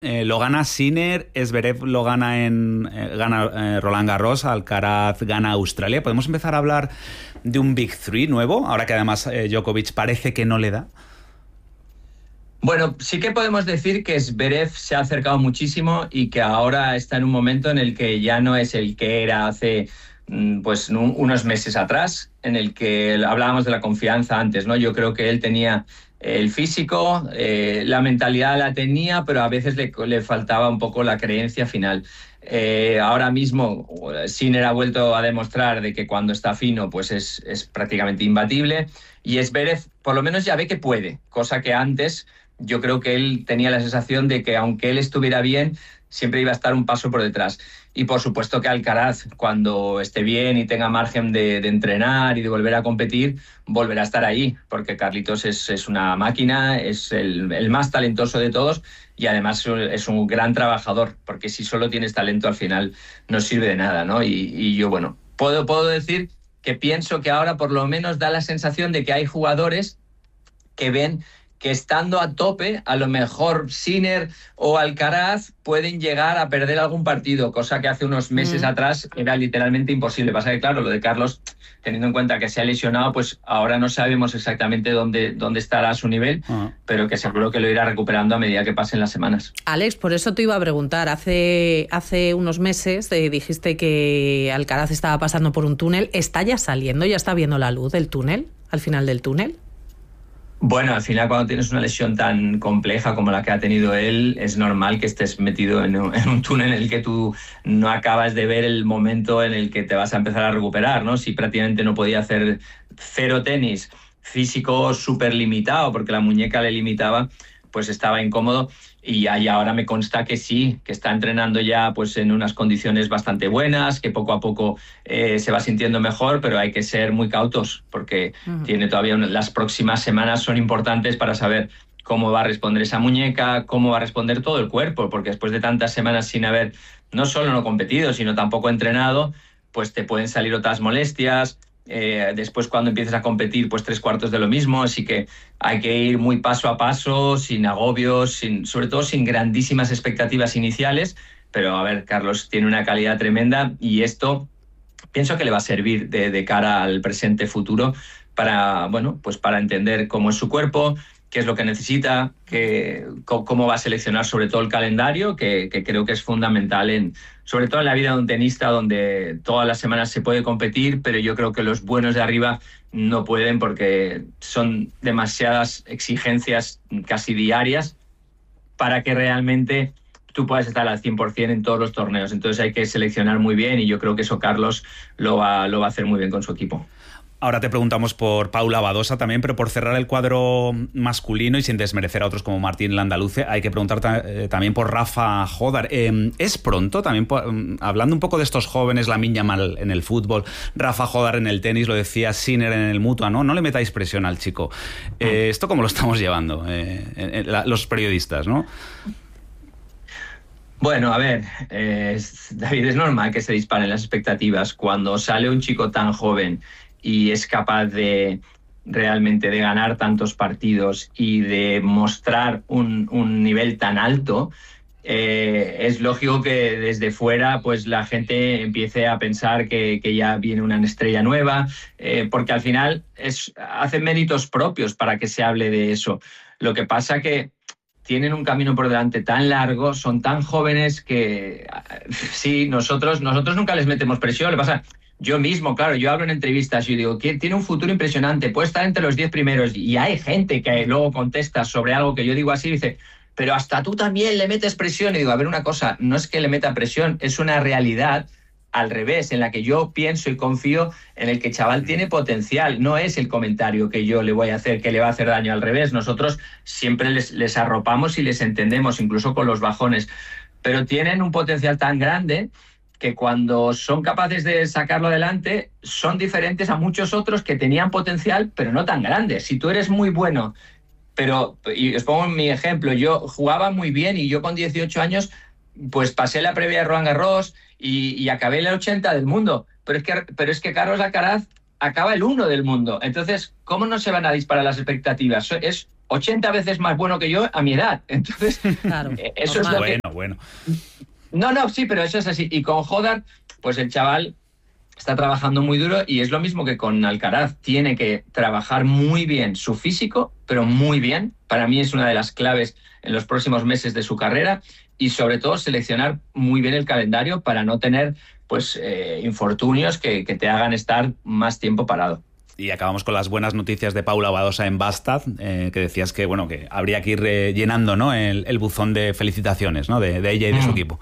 Lo gana Sinner, Zverev lo gana gana Roland Garros, Alcaraz gana Australia. ¿Podemos empezar a hablar de un Big Three nuevo? Ahora que además Djokovic parece que no le da. Bueno, sí que podemos decir que Zverev se ha acercado muchísimo y que ahora está en un momento en el que ya no es el que era hace unos meses atrás, en el que hablábamos de la confianza antes, ¿no? Yo creo que él tenía el físico, la mentalidad la tenía, pero a veces le faltaba un poco la creencia final. Ahora mismo Sinner ha vuelto a demostrar de que cuando está fino pues es prácticamente imbatible, y Zverev por lo menos ya ve que puede, cosa que antes yo creo que él tenía la sensación de que aunque él estuviera bien, siempre iba a estar un paso por detrás. Y por supuesto que Alcaraz, cuando esté bien y tenga margen de entrenar y de volver a competir, volverá a estar ahí, porque Carlitos es una máquina, es el más talentoso de todos y además es un gran trabajador, porque si solo tienes talento al final no sirve de nada, ¿no? Y yo, bueno, puedo decir que pienso que ahora por lo menos da la sensación de que hay jugadores que ven que estando a tope, a lo mejor Sinner o Alcaraz pueden llegar a perder algún partido, cosa que hace unos meses atrás era literalmente imposible. Pasa que, claro, lo de Carlos, teniendo en cuenta que se ha lesionado, pues ahora no sabemos exactamente dónde estará a su nivel, pero que seguro que lo irá recuperando a medida que pasen las semanas. Alex, por eso te iba a preguntar, hace unos meses dijiste que Alcaraz estaba pasando por un túnel. ¿Está ya saliendo, ya está viendo la luz del túnel, al final del túnel? Bueno, al final cuando tienes una lesión tan compleja como la que ha tenido él, es normal que estés metido en un túnel en el que tú no acabas de ver el momento en el que te vas a empezar a recuperar, ¿no? Si prácticamente no podía hacer cero tenis, físico súper limitado porque la muñeca le limitaba, pues estaba incómodo, y ahora me consta que sí, que está entrenando ya pues en unas condiciones bastante buenas, que poco a poco se va sintiendo mejor, pero hay que ser muy cautos porque tiene todavía las próximas semanas son importantes para saber cómo va a responder esa muñeca, cómo va a responder todo el cuerpo, porque después de tantas semanas sin haber no solo no competido, sino tampoco entrenado, pues te pueden salir otras molestias. Después cuando empieces a competir pues 3/4 de lo mismo, así que hay que ir muy paso a paso, sin agobios, sobre todo sin grandísimas expectativas iniciales, pero a ver, Carlos tiene una calidad tremenda y esto pienso que le va a servir de cara al presente futuro para entender cómo es su cuerpo, qué es lo que necesita, cómo va a seleccionar sobre todo el calendario, que creo que es fundamental sobre todo en la vida de un tenista donde todas las semanas se puede competir, pero yo creo que los buenos de arriba no pueden porque son demasiadas exigencias casi diarias para que realmente tú puedas estar al 100% en todos los torneos. Entonces hay que seleccionar muy bien y yo creo que eso Carlos lo va a hacer muy bien con su equipo. Ahora te preguntamos por Paula Badosa también, pero por cerrar el cuadro masculino y sin desmerecer a otros como Martín Landaluce, hay que preguntar también por Rafa Jodar. ¿Es pronto también, hablando un poco de estos jóvenes, Lamine Yamal en el fútbol, Rafa Jodar en el tenis, lo decía Sinner en el Mutua, no le metáis presión al chico? ¿Esto cómo lo estamos llevando los periodistas, no? Bueno, a ver, David, es normal que se disparen las expectativas cuando sale un chico tan joven y es capaz de realmente de ganar tantos partidos y de mostrar un nivel tan alto. Es lógico que desde fuera pues la gente empiece a pensar que ya viene una estrella nueva, porque al final hacen méritos propios para que se hable de eso. Lo que pasa que tienen un camino por delante tan largo, son tan jóvenes que sí, nosotros nunca les metemos presión. Lo que pasa, yo mismo, claro, yo hablo en entrevistas y digo que tiene un futuro impresionante, puede estar entre los 10 primeros, y hay gente que luego contesta sobre algo que yo digo así y dice, pero hasta tú también le metes presión. Y digo, a ver, una cosa, no es que le meta presión, es una realidad al revés, en la que yo pienso y confío en el que el chaval tiene potencial. No es el comentario que yo le voy a hacer que le va a hacer daño, al revés. Nosotros siempre les arropamos y les entendemos, incluso con los bajones, pero tienen un potencial tan grande que cuando son capaces de sacarlo adelante son diferentes a muchos otros que tenían potencial pero no tan grande. Si tú eres muy bueno, y os pongo mi ejemplo, yo jugaba muy bien y yo con 18 años pues pasé la previa de Roland Garros y acabé en el 80 del mundo, pero es que Carlos Alcaraz acaba el 1 del mundo. Entonces, ¿cómo no se van a disparar las expectativas? Es 80 veces más bueno que yo a mi edad. Entonces, claro, eso es lo que... Bueno. No, sí, pero eso es así. Y con Hodar, pues el chaval está trabajando muy duro y es lo mismo que con Alcaraz. Tiene que trabajar muy bien su físico, pero muy bien. Para mí es una de las claves en los próximos meses de su carrera y sobre todo seleccionar muy bien el calendario para no tener pues infortunios que te hagan estar más tiempo parado. Y acabamos con las buenas noticias de Paula Badosa en Bastad, que decías que bueno que habría que ir llenando, ¿no?, el buzón de felicitaciones, ¿no?, de ella y de su equipo.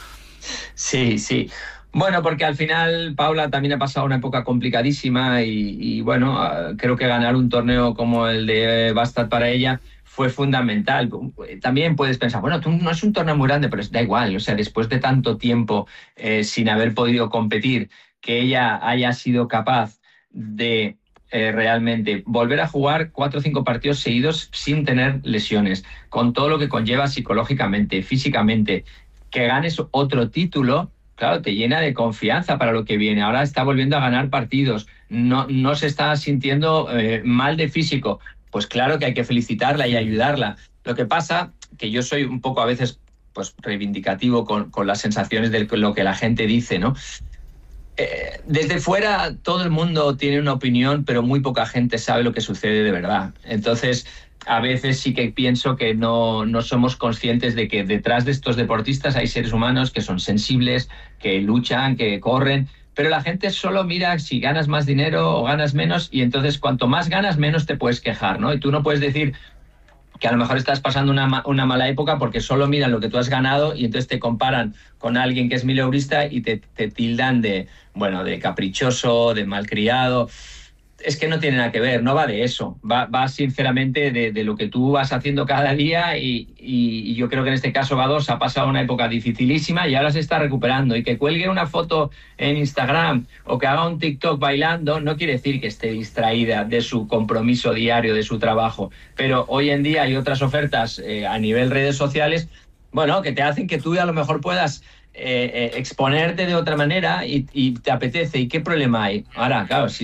Sí. Bueno, porque al final Paula también ha pasado una época complicadísima y bueno, creo que ganar un torneo como el de Bastad para ella fue fundamental. También puedes pensar, bueno, tú no es un torneo muy grande, pero da igual. O sea, después de tanto tiempo sin haber podido competir, que ella haya sido capaz de realmente volver a jugar 4 o 5 partidos seguidos sin tener lesiones, con todo lo que conlleva psicológicamente, físicamente, que ganes otro título, claro, te llena de confianza para lo que viene. Ahora está volviendo a ganar partidos, no se está sintiendo mal de físico. Pues claro que hay que felicitarla y ayudarla. Lo que pasa que yo soy un poco a veces pues reivindicativo con las sensaciones de lo que la gente dice, ¿no? Desde fuera todo el mundo tiene una opinión, pero muy poca gente sabe lo que sucede de verdad. Entonces, a veces sí que pienso que no somos conscientes de que detrás de estos deportistas hay seres humanos que son sensibles, que luchan, que corren, pero la gente solo mira si ganas más dinero o ganas menos, y entonces cuanto más ganas, menos te puedes quejar, ¿no? Y tú no puedes decir que a lo mejor estás pasando una mala época porque solo miran lo que tú has ganado y entonces te comparan con alguien que es mileurista y te tildan de caprichoso, de malcriado. Es que no tiene nada que ver, no va de eso, va sinceramente de lo que tú vas haciendo cada día y yo creo que en este caso Badosa ha pasado una época dificilísima y ahora se está recuperando, y que cuelgue una foto en Instagram o que haga un TikTok bailando no quiere decir que esté distraída de su compromiso diario, de su trabajo, pero hoy en día hay otras ofertas a nivel redes sociales, bueno, que te hacen que tú a lo mejor puedas exponerte de otra manera y te apetece. ¿Y qué problema hay? Ahora, claro, si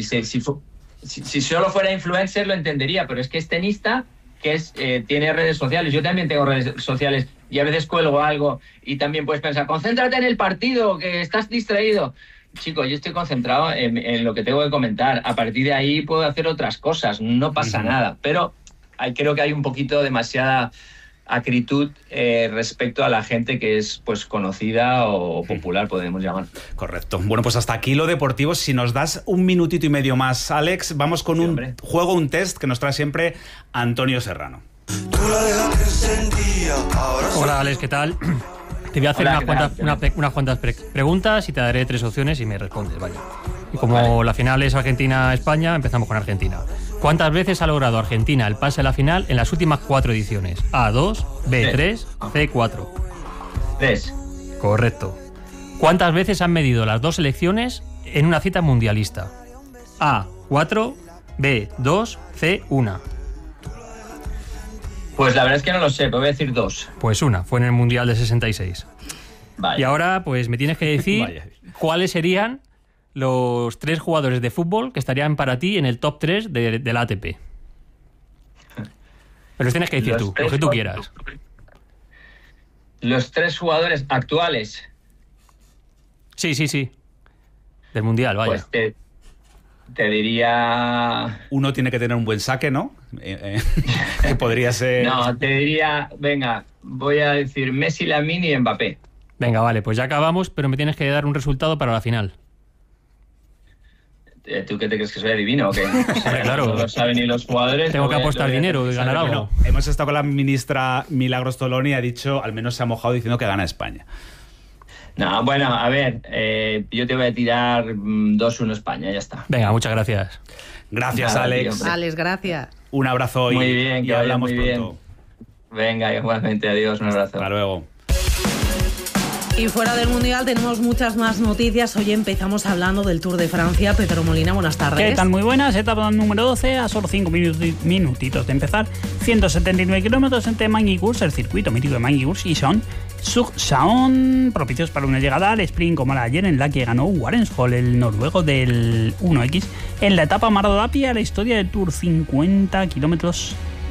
solo fuera influencer lo entendería, pero es que es tenista, que tiene redes sociales. Yo también tengo redes sociales y a veces cuelgo algo y también puedes pensar, concéntrate en el partido, que estás distraído. Chico, yo estoy concentrado en lo que tengo que comentar. A partir de ahí puedo hacer otras cosas, no pasa nada. Pero creo que hay un poquito demasiada acritud respecto a la gente que es pues conocida o popular, podemos llamar. Correcto. Bueno, pues hasta aquí lo deportivo. Si nos das un minutito y medio más, Alex, vamos con un juego, un test que nos trae siempre Antonio Serrano. Hola, Alex, ¿qué tal? Te voy a hacer unas cuantas preguntas y te daré 3 opciones y me respondes, ¿vale? Y como la final es Argentina-España, empezamos con Argentina. ¿Cuántas veces ha logrado Argentina el pase a la final en las últimas 4 ediciones? A, 2, B, 3, C, 4. 3. Correcto. ¿Cuántas veces han medido las 2 selecciones en una cita mundialista? A, 4, B, 2, C, 1. Pues la verdad es que no lo sé, pero voy a decir 2. Pues una, fue en el Mundial de 66. Vale. Y ahora pues me tienes que decir cuáles serían los 3 jugadores de fútbol que estarían para ti en el top 3 de la ATP. Pero los tienes que decir tú, lo que tú quieras. Los 3 jugadores actuales. Sí. Del Mundial, vaya. Pues te diría... Uno tiene que tener un buen saque, ¿no? Que podría ser... No, te diría... Venga, voy a decir Messi, Lamine y Mbappé. Venga, vale, pues ya acabamos, pero me tienes que dar un resultado para la final. ¿Tú qué te crees que soy adivino o qué? O sea, claro. No lo saben ni los jugadores. Tengo que apostar dinero y ganar algo. Hemos estado con la ministra Milagros Tolón y ha dicho, al menos se ha mojado diciendo que gana España. No, bueno, a ver, yo te voy a tirar 2-1 España, ya está. Venga, muchas gracias. Gracias, Nada, Alex. tío, Alex, gracias. Un abrazo muy bien, y hablamos muy pronto. Bien. Venga, igualmente, adiós, un abrazo. Hasta luego. Y fuera del Mundial tenemos muchas más noticias. Hoy empezamos hablando del Tour de Francia. Pedro Molina, buenas tardes. ¿Qué tal? Muy buenas. Etapa número 12, a solo 5 minutitos de empezar. 179 kilómetros entre Manguigurs, el circuito mítico de Manguigurs, y Saón, propicios para una llegada al sprint como la de ayer, en la que ganó Warensvoll, el noruego del 1X, en la etapa Mardolapi a la historia del Tour. 50 kilómetros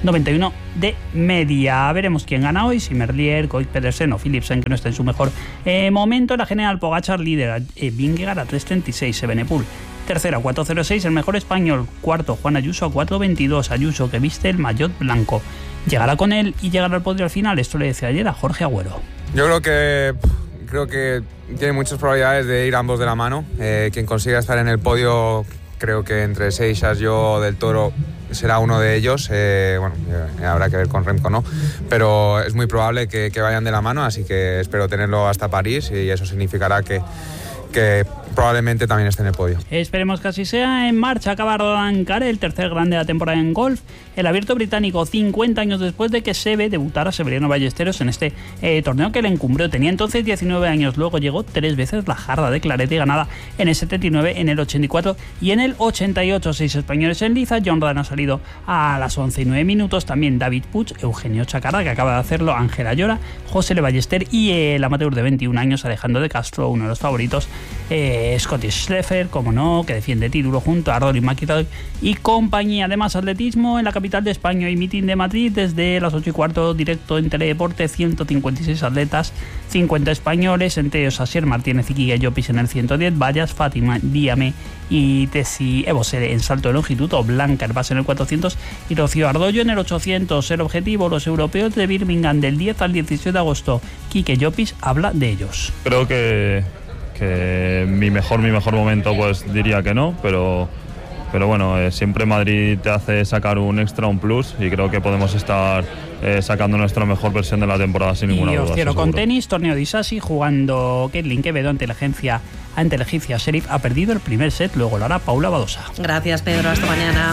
91 de media. Veremos quién gana hoy, si Merlier, Koik Pedersen o Philipsen, que no está en su mejor momento. La general Pogačar líder, Vingegaard a 3.36, Evenepoel tercera, 4.06, el mejor español. Cuarto, Juan Ayuso a 4.22. Ayuso, que viste el maillot blanco. ¿Llegará con él y llegará al podio al final? Esto le decía ayer a Jorge Agüero. Yo creo que tiene muchas probabilidades de ir ambos de la mano. Quien consiga estar en el podio, creo que entre Seixas, yo, Del Toro, será uno de ellos. Habrá que ver con Remco, ¿no? Pero es muy probable que vayan de la mano, así que espero tenerlo hasta París y eso significará que probablemente también esté en el podio. Esperemos que así sea. En marcha acaba Roland Garros, el tercer grande de la temporada en golf. El abierto británico, 50 años después de que Seve debutara Severiano Ballesteros en este torneo que le encumbró. Tenía entonces 19 años, luego llegó 3 veces la jarra de clarete, ganada en el 79, en el 84 y en el 88. 6 españoles en liza. John Ram ha salido a las 11:09. También David Puig, Eugenio Chacarra, que acaba de hacerlo, Ángela Llora, José Le Ballester y el amateur de 21 años, Alejandro de Castro, uno de los favoritos, Scotty Scheffler, como no, que defiende título junto a Rory McIlroy y compañía. Además, atletismo en la capital de España y meeting de Madrid desde las 8:15, directo en Teledeporte. 156 atletas, 50 españoles, entre ellos Asier Martínez y Quique Llopis en el 110, Vallas, Fátima Díame y Tessie Ebosere en salto de longitud, o Blanca Herbás en el 400 y Rocío Ardollo en el 800. El objetivo, los europeos de Birmingham del 10 al 17 de agosto. Quique Llopis habla de ellos. Creo que mi mejor momento, pues diría que no, pero bueno, siempre Madrid te hace sacar un extra, un plus, y creo que podemos estar sacando nuestra mejor versión de la temporada sin ninguna duda. Y os cierro con tenis, torneo de Isasi, jugando Caitlin Quevedo ante la agencia Sheriff. Ha perdido el primer set, luego lo hará Paula Badosa. Gracias, Pedro, hasta mañana.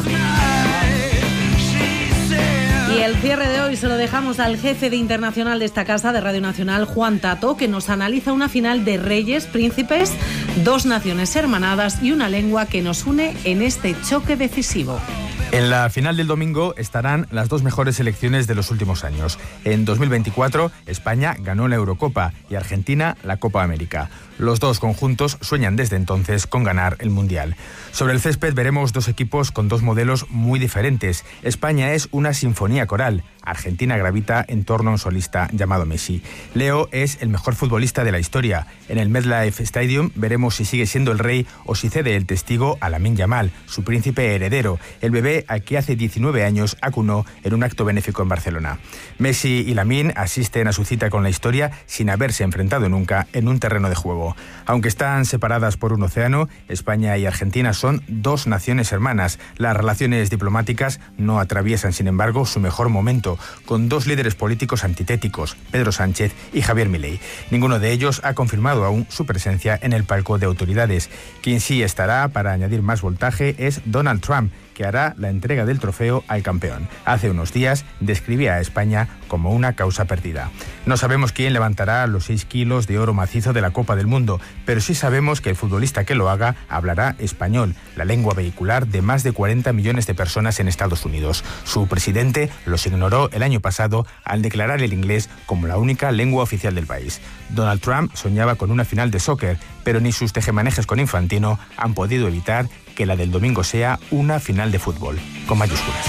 Y el cierre de hoy se lo dejamos al jefe de internacional de esta casa de Radio Nacional, Juan Tato, que nos analiza una final de reyes, príncipes, 2 naciones hermanadas y una lengua que nos une en este choque decisivo. En la final del domingo estarán las 2 mejores selecciones de los últimos años. En 2024, España ganó la Eurocopa y Argentina la Copa América. Los 2 conjuntos sueñan desde entonces con ganar el Mundial. Sobre el césped veremos 2 equipos con 2 modelos muy diferentes. España es una sinfonía coral. Argentina gravita en torno a un solista llamado Messi. Leo es el mejor futbolista de la historia. En el MetLife Stadium veremos si sigue siendo el rey o si cede el testigo a Lamine Yamal, su príncipe heredero, el bebé al que hace 19 años acunó en un acto benéfico en Barcelona. Messi y Lamine asisten a su cita con la historia sin haberse enfrentado nunca en un terreno de juego. Aunque están separadas por un océano, España y Argentina son 2 naciones hermanas. Las relaciones diplomáticas no atraviesan, sin embargo, su mejor momento, con 2 líderes políticos antitéticos, Pedro Sánchez y Javier Milei. Ninguno de ellos ha confirmado aún su presencia en el palco de autoridades. Quien sí estará, para añadir más voltaje, es Donald Trump, que hará la entrega del trofeo al campeón. Hace unos días describía a España como una causa perdida. No sabemos quién levantará los 6 kilos de oro macizo de la Copa del Mundo, pero sí sabemos que el futbolista que lo haga hablará español, la lengua vehicular de más de 40 millones de personas en Estados Unidos. Su presidente los ignoró el año pasado al declarar el inglés como la única lengua oficial del país. Donald Trump soñaba con una final de soccer, pero ni sus tejemanejes con Infantino han podido evitar que la del domingo sea una final de fútbol, con mayúsculas.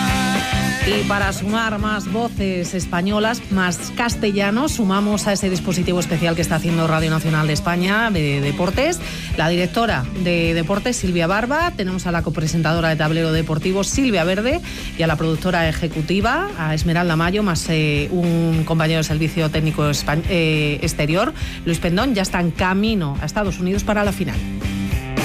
Y para sumar más voces españolas, más castellanos, sumamos a ese dispositivo especial que está haciendo Radio Nacional de España de Deportes, la directora de Deportes, Silvia Barba, tenemos a la copresentadora de Tablero Deportivo, Silvia Verde, y a la productora ejecutiva, a Esmeralda Mayo, más un compañero de servicio técnico exterior, Luis Pendón. Ya está en camino a Estados Unidos para la final.